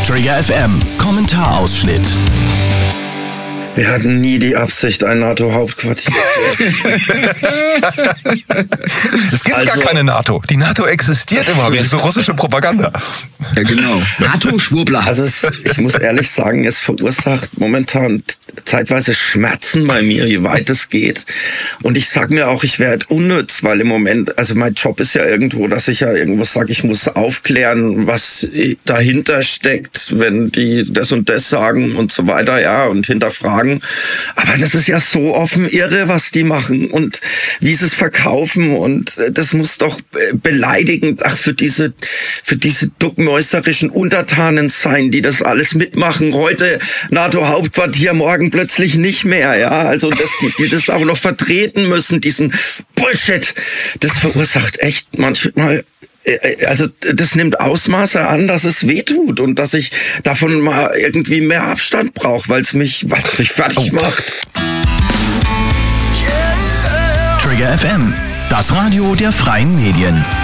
Trigger FM Kommentarausschnitt. Wir hatten nie die Absicht, ein NATO-Hauptquartier zu errichten. Es gibt gar keine NATO. Die NATO existiert immer, wie diese russische Propaganda. Ja, genau. NATO-Schwurbler. Also ich muss ehrlich sagen, es verursacht momentan zeitweise Schmerzen bei mir, wie weit es geht. Und ich sag mir auch, ich werde unnütz, weil im Moment, also mein Job ist ja irgendwo, dass ich ja irgendwo sage, ich muss aufklären, was dahinter steckt, wenn die das und das sagen und so weiter, ja, und hinterfragen. Aber das ist ja so offen irre, was die machen und wie sie es verkaufen, und das muss doch beleidigend für diese duckmäuserischen Untertanen sein, die das alles mitmachen. Heute NATO-Hauptquartier, morgen plötzlich nicht mehr, ja. Also die das auch noch vertreten müssen, diesen Bullshit. Das verursacht echt manchmal. Also das nimmt Ausmaße an, dass es wehtut und dass ich davon mal irgendwie mehr Abstand brauche, weil es mich fertig macht. Trigger FM, das Radio der freien Medien.